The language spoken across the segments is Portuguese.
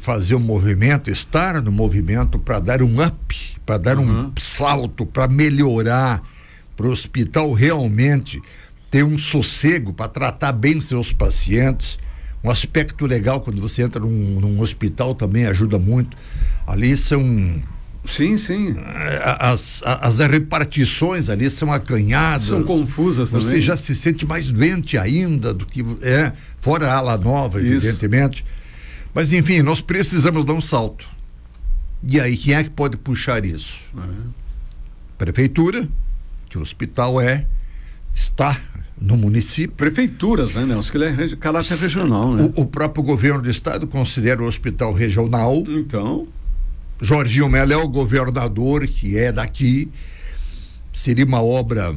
fazer um movimento, estar no movimento para dar um up, para dar um salto, para melhorar, para o hospital realmente ter um sossego para tratar bem seus pacientes. Um aspecto legal quando você entra num hospital também ajuda muito. Ali são... Sim. As repartições ali são acanhadas. São confusas também. Você já se sente mais doente ainda do que fora a ala nova, evidentemente. Mas, enfim, nós precisamos dar um salto. E aí, quem é que pode puxar isso? Prefeitura, que o hospital está no município. Prefeituras, né, Nelson? Que ele é caráter regional, né? O próprio governo do estado considera o hospital regional. Então... Jorginho Mello é o governador, que é daqui. Seria uma obra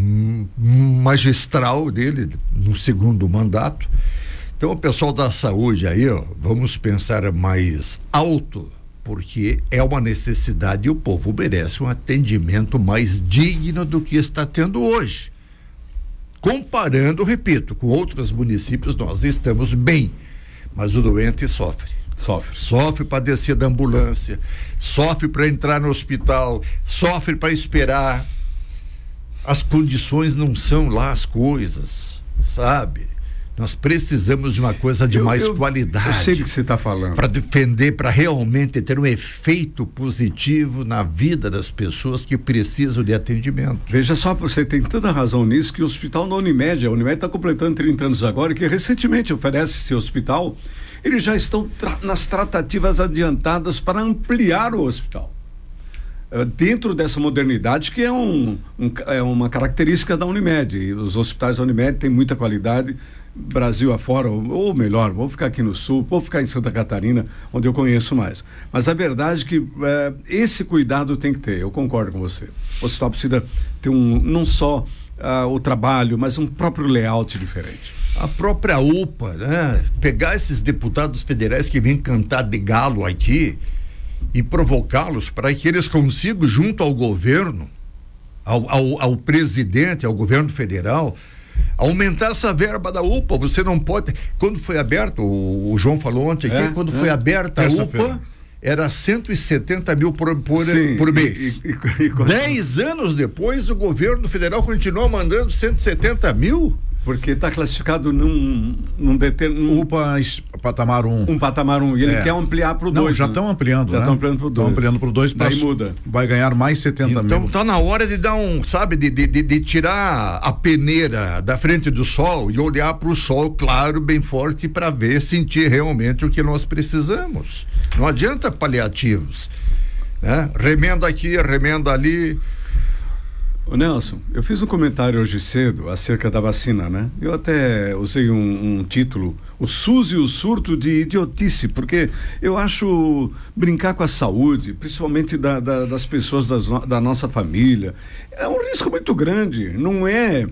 magistral dele no segundo mandato. Então, o pessoal da saúde aí, vamos pensar mais alto, porque é uma necessidade e o povo merece um atendimento mais digno do que está tendo hoje. Comparando, repito, com outros municípios, nós estamos bem, mas o doente sofre. Sofre para descer da ambulância, sofre para entrar no hospital, sofre para esperar. As condições não são lá as coisas, sabe? Nós precisamos de uma coisa de mais qualidade. Eu sei do que você está falando. Para defender, para realmente ter um efeito positivo na vida das pessoas que precisam de atendimento. Veja só, você tem tanta razão nisso, que o hospital da Unimed, a Unimed está completando 30 anos agora, e que recentemente oferece esse hospital, eles já estão nas tratativas adiantadas para ampliar o hospital. Dentro dessa modernidade que é uma característica da Unimed. E os hospitais da Unimed têm muita qualidade, Brasil afora, ou melhor, vou ficar aqui no Sul, vou ficar em Santa Catarina, onde eu conheço mais. Mas a verdade é que esse cuidado tem que ter, eu concordo com você. O hospital precisa ter não só o trabalho, mas um próprio layout diferente. A própria UPA, né? Pegar esses deputados federais que vêm cantar de galo aqui e provocá-los para que eles consigam, junto ao governo, ao presidente, ao governo federal, aumentar essa verba da UPA. Você não pode... Quando foi aberto, o João falou ontem aqui, quando foi aberta a UPA, era 170 mil por mês. 10 anos depois, o governo federal continuou mandando 170 mil. Porque está classificado num UPA patamar 1. Um patamar 1. E ele quer ampliar para o 2. Não, já estão ampliando. Já estão ampliando para o 2. Estão ampliando para o 2. Daí muda. Vai ganhar mais 70 mil. Então está na hora de dar de tirar a peneira da frente do sol e olhar para o sol claro, bem forte, para ver, sentir realmente o que nós precisamos. Não adianta paliativos, né? Remenda aqui, remenda ali. Ô Nelson, eu fiz um comentário hoje cedo acerca da vacina, né? Eu até usei um título, o SUS e o surto de idiotice, porque eu acho brincar com a saúde, principalmente das pessoas da nossa família, é um risco muito grande, não é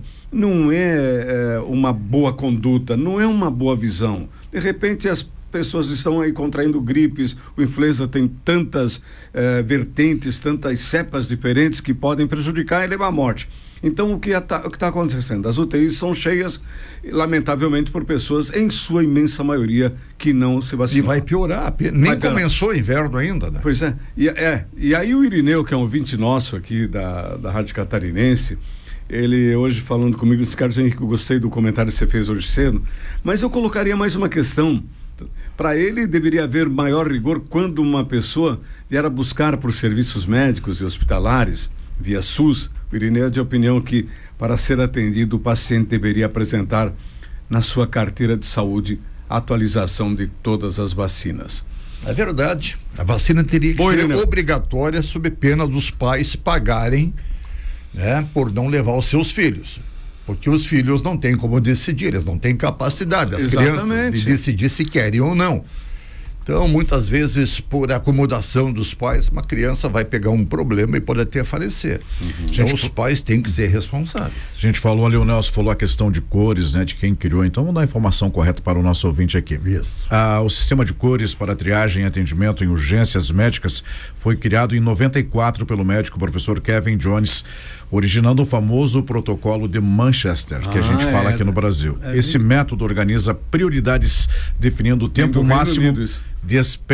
uma boa conduta, não é uma boa visão. De repente as pessoas estão aí contraindo gripes, o influenza tem tantas vertentes, tantas cepas diferentes que podem prejudicar e levar à morte. Então, o que está acontecendo? As UTIs são cheias, lamentavelmente, por pessoas, em sua imensa maioria, que não se vacinam. E vai piorar, nem começou o inverno ainda, né? Pois é. E aí o Irineu, que é um ouvinte nosso aqui da Rádio Catarinense, ele hoje falando comigo, disse: Carlos Henrique, eu gostei do comentário que você fez hoje cedo, mas eu colocaria mais uma questão. Para ele, deveria haver maior rigor quando uma pessoa vier a buscar por serviços médicos e hospitalares, via SUS. O Irineu é de opinião que, para ser atendido, o paciente deveria apresentar na sua carteira de saúde a atualização de todas as vacinas. É verdade. A vacina teria que ser obrigatória, sob pena dos pais pagarem, né, por não levar os seus filhos. Porque os filhos não têm como decidir, eles não têm capacidade, as crianças, de decidir se querem ou não. Então, muitas vezes, por acomodação dos pais, uma criança vai pegar um problema e pode até falecer. Então, os pais têm que ser responsáveis. A gente falou ali, o Nelson falou a questão de cores, né, de quem criou. Então, vamos dar a informação correta para o nosso ouvinte aqui. Isso. O sistema de cores para triagem e atendimento em urgências médicas foi criado em 94 pelo médico professor Kevin Jones, originando o famoso protocolo de Manchester, que a gente fala aqui no Brasil. Esse método organiza prioridades, definindo o tempo máximo de espera